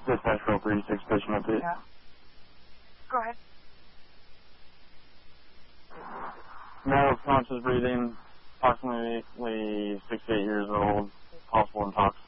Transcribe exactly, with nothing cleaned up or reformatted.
Dispatch Row thirty-six, patient update. Yeah. Go ahead. Male with conscious breathing, approximately sixty-eight years old, possible intoxication.